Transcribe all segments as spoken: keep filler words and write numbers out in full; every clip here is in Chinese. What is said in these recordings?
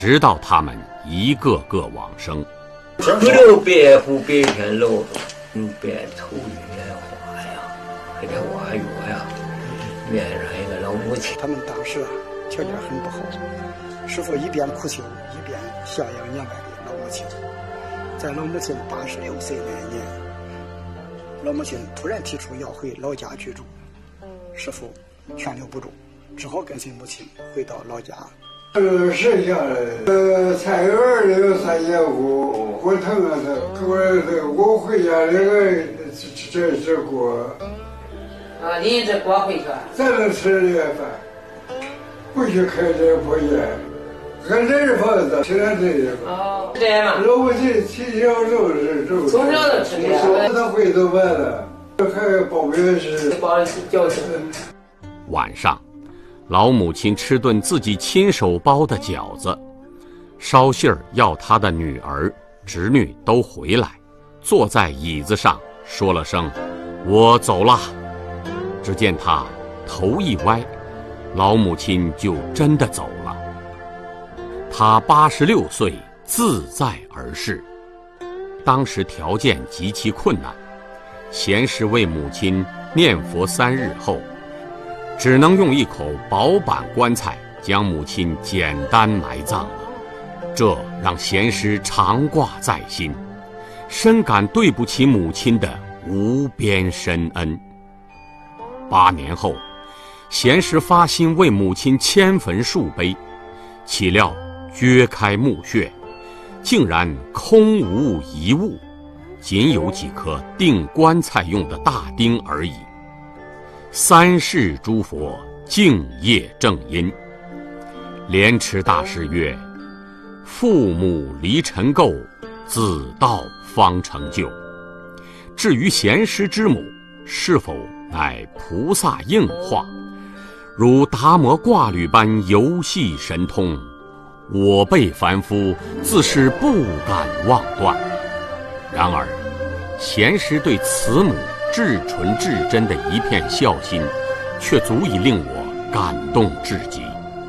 直到他们一个个往生。 不留白虎白天老子，用白头月花呀，还得挖月呀，面上一个老母亲。 他们当时啊条件很不好，师傅一边苦修一边孝养年迈的老母亲。在老母亲八十六岁那一年，老母亲突然提出要回老家居住，师傅劝留不住，只好跟随母亲回到老家。 呃，剩下来，呃，菜园里有三节锅，锅疼啊疼，我这我回家这个这这锅。 啊，您这锅回去？ 咱能吃这个饭，不许开这破烟，俺这是房子吃点这个。 哦，这样嘛。 老母亲从小就是这。 从小就吃这个。 他会做饭了，还包面是。 包饺子。 晚上。老母亲吃顿自己亲手包的饺子，捎信儿要她的女儿、侄女都回来，坐在椅子上说了声“我走了”。只见她头一歪，老母亲就真的走了。她八十六岁，自在而逝。当时条件极其困难，贤师为母亲念佛三日后，只能用一口薄板棺材将母亲简单埋葬了，这让贤师常挂在心，深感对不起母亲的无边深恩。八年后，贤师发心为母亲迁坟树碑，岂料掘开墓穴，竟然空无一物，仅有几颗钉棺材用的大钉而已。三世诸佛敬业正因，莲池大师曰：“父母离尘垢，子道方成就。”至于贤师之母是否乃菩萨应化，如达摩挂履般游戏神通，我辈凡夫自是不敢妄断。然而，贤师对慈母至纯至真的一片孝心，却足以令我感动至极。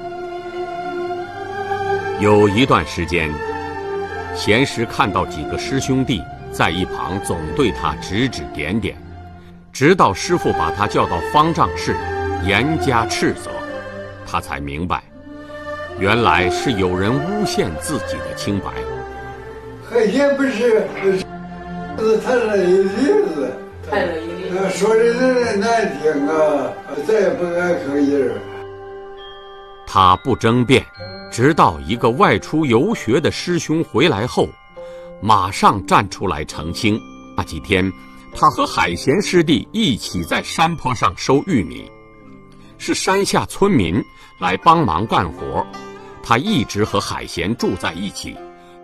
有一段时间，贤师看到几个师兄弟在一旁总对他指指点点，直到师父把他叫到方丈室，严加斥责，他才明白，原来是有人诬陷自己的清白。 海鲜不是，是他的意思。呃，说的人难听啊，再也不敢吭音儿。 他不争辩，直到一个外出游学的师兄回来后，马上站出来澄清。那几天，他和海贤师弟一起在山坡上收玉米，是山下村民来帮忙干活，他一直和海贤住在一起。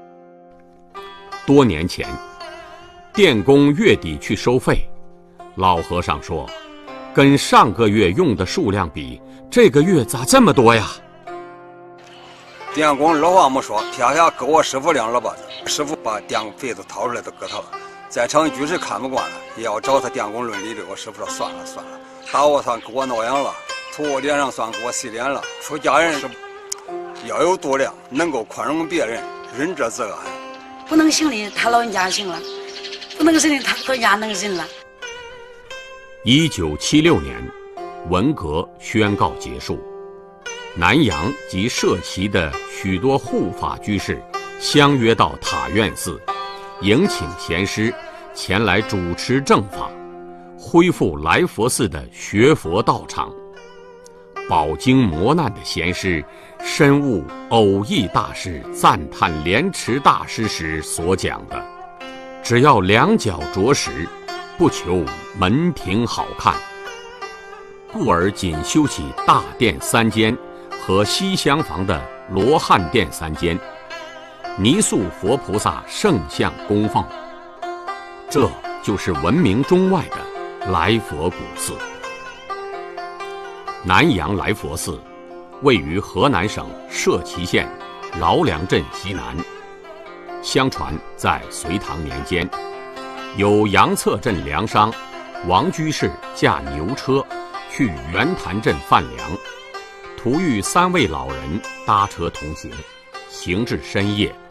多年前，电工月底去收费，老和尚说，跟上个月用的数量比，这个月咋这么多呀？ 电工二话没说，撇下给我师傅两耳巴子，师傅把电费子掏出来都给他了。在场居士看不惯了，也要找他电工论理的。我师傅说算了算了，打我算给我挠痒了，吐我脸上算给我洗脸了。出家人是要有度量，能够宽容别人，仁者自安。 不能行的他老人家行了，不能行的他老人家能行了。 一九七六年，文革宣告结束，南阳及社旗的许多护法居士相约到塔院寺，迎请贤师前来主持正法，恢复来佛寺的学佛道场。饱经磨难的贤师深悟偶益大师赞叹莲池大师时所讲的，只要两脚着实，不求门庭好看，故而仅修起大殿三间和西厢房的罗汉殿三间，泥塑佛菩萨圣像供奉，这就是闻名中外的来佛古寺。南阳来佛寺位于河南省社旗县饶梁镇西南。相传在隋唐年间，有杨策镇粮商王居士驾牛车去袁潭镇贩粮，途遇三位老人搭车同行， 行至深夜，